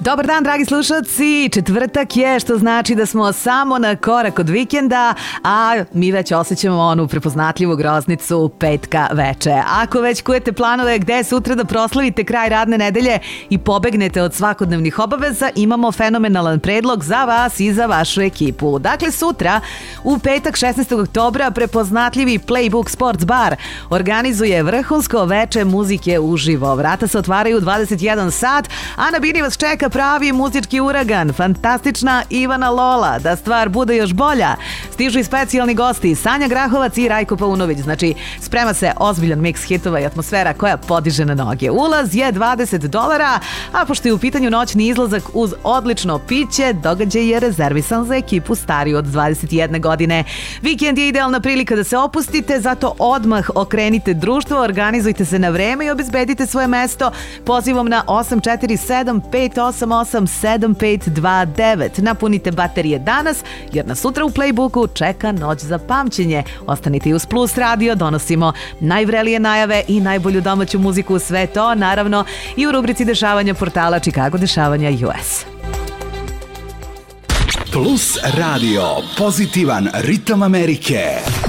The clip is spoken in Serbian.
Dobar dan, dragi slušalci. Četvrtak je, što znači da smo samo na korak od vikenda, a mi već osjećamo onu prepoznatljivu groznicu petka veče. Ako već kujete planove gde sutra da proslavite kraj radne nedelje i pobegnete od svakodnevnih obaveza, imamo fenomenalan predlog za vas i za vašu ekipu. Dakle, sutra, u petak 16. oktobra, prepoznatljivi Playbook Sports Bar organizuje vrhunsko veče muzike uživo. Vrata se otvaraju u 21 sat, a na bini vas čeka pravi muzički uragan, fantastična Ivana Lola. Da stvar bude još bolja, stižu i specijalni gosti Sanja Grahovac i Rajko Paunović. Znači, sprema se ozbiljan miks hitova i atmosfera koja podiže na noge. Ulaz je $20, a pošto je u pitanju noćni izlazak uz odlično piće, događaj je rezervisan za ekipu stariju od 21 godine. Vikend je idealna prilika da se opustite, zato odmah okrenite društvo, organizujte se na vreme i obezbedite svoje mesto pozivom na 847-588-7529. Napunite baterije danas, jer nas sutra u Playbooku čeka noć za pamćenje. Ostanite i uz Plus Radio, donosimo najvrelije najave i najbolju domaću muziku, sve to naravno i u rubrici dešavanja portala Chicago Dešavanja US. Plus Radio, pozitivan ritam Amerike.